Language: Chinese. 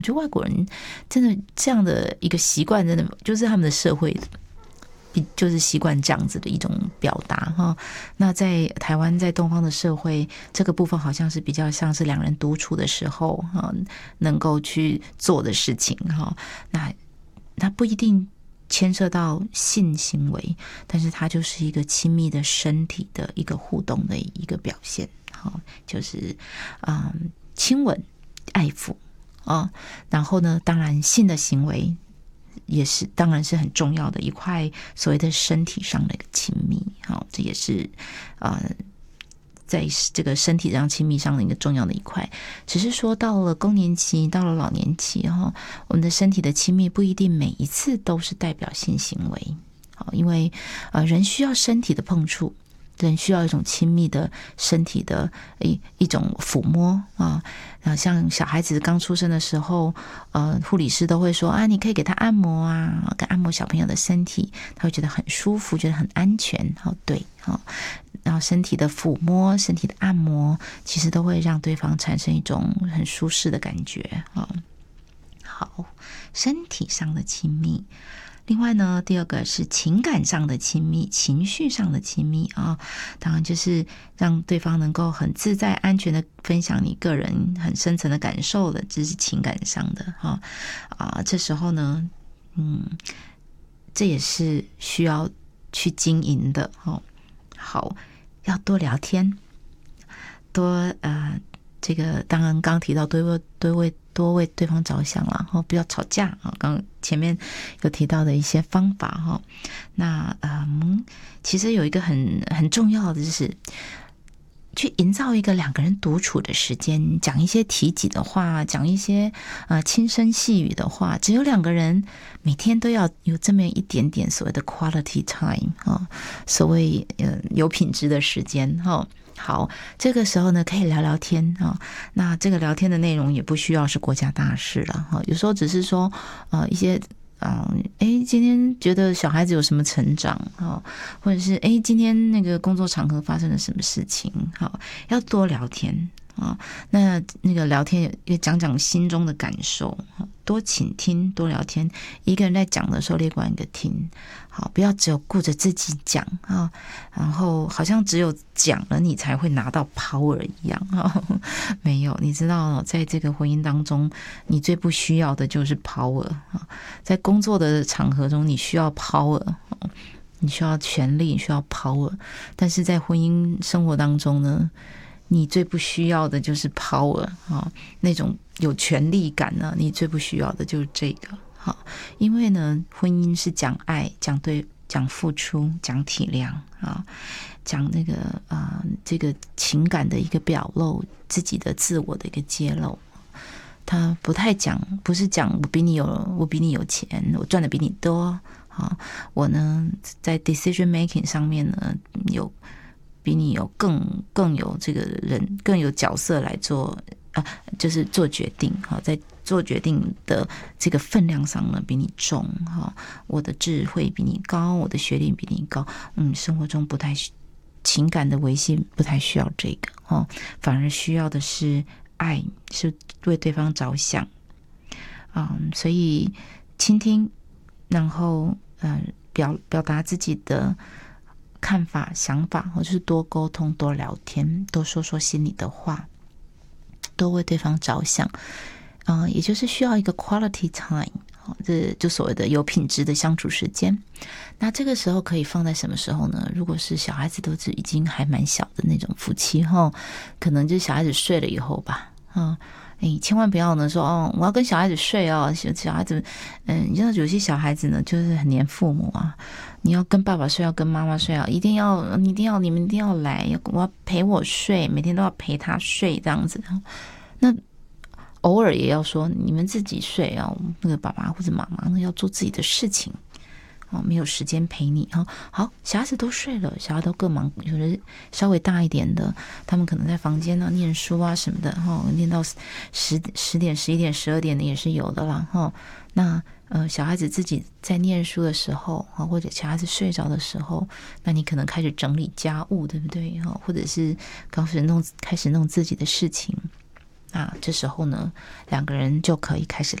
我觉得外国人真的这样的一个习惯，真的就是他们的社会就是习惯这样子的一种表达哈。那在台湾，在东方的社会，这个部分好像是比较像是两人独处的时候哈，能够去做的事情哈。那不一定牵涉到性行为，但是它就是一个亲密的身体的一个互动的一个表现哈，就是亲吻、爱抚啊，然后呢，当然性的行为也是当然是很重要的一块，所谓的身体上的一个亲密，好，这也是在这个身体上亲密上的一个重要的一块。只是说到了更年期，到了老年期哈，我们的身体的亲密不一定每一次都是代表性行为，好，因为人需要身体的碰触。人需要一种亲密的身体的一种抚摸啊，像小孩子刚出生的时候，护理师都会说啊，你可以给他按摩啊，给按摩小朋友的身体，他会觉得很舒服，觉得很安全。好，对，好，然后身体的抚摸、身体的按摩，其实都会让对方产生一种很舒适的感觉啊。好，身体上的亲密。另外呢，第二个是情感上的亲密，情绪上的亲密啊，当然就是让对方能够很自在、安全的分享你个人很深层的感受的，这是情感上的这时候呢，这也是需要去经营的好，要多聊天，多这个当然刚提到多为对方着想啦，不要吵架啊。刚刚前面有提到的一些方法哈，那其实有一个很重要的就是去营造一个两个人独处的时间，讲一些体己的话，讲一些轻声细语的话，只有两个人每天都要有这么一点点所谓的 quality time 所谓有品质的时间哈。好，这个时候呢，可以聊聊天那这个聊天的内容也不需要是国家大事了有时候只是说一些今天觉得小孩子有什么成长或者是今天那个工作场合发生了什么事情要多聊天那个聊天也讲讲心中的感受，多倾听，多聊天。一个人在讲的时候，另外一个听，好，不要只有顾着自己讲然后好像只有讲了你才会拿到 power 一样没有，你知道，在这个婚姻当中，你最不需要的就是 power 在工作的场合中，你需要 power。你需要权力，你需要 power， 但是在婚姻生活当中呢，你最不需要的就是 power 那种有权力感呢，你最不需要的就是这个因为呢，婚姻是讲爱，讲付出，讲体谅讲那个这个情感的一个表露，自己的自我的一个揭露。他不太讲，不是讲我比你有钱，我赚的比你多我呢在 decision making 上面呢比你有更有这个人更有角色来做就是做决定在做决定的这个分量上呢比你重我的智慧比你高，我的学历比你高，生活中不太情感的维系不太需要这个反而需要的是爱，是为对方着想所以倾听，然后表达自己的看法想法，或者是多沟通，多聊天，多说说心里的话，多为对方着想也就是需要一个 quality time， 这就所谓的有品质的相处时间。那这个时候可以放在什么时候呢？如果是小孩子都是已经还蛮小的那种夫妻可能就是小孩子睡了以后吧千万不要呢说我要跟小孩子睡小孩子你知道有些小孩子呢就是很黏父母你要跟爸爸睡，要跟妈妈睡你们一定要来，我要陪我睡，每天都要陪他睡这样子。那偶尔也要说你们自己睡那个爸爸或者妈妈呢要做自己的事情没有时间陪你好，小孩子都睡了，小孩都各忙，有的稍微大一点的，他们可能在房间念书什么的念到10点、11点、12点的也是有的啦那小孩子自己在念书的时候或者小孩子睡着的时候，那你可能开始整理家务，对不对或者是开始弄自己的事情。 那这时候呢，两个人就可以开始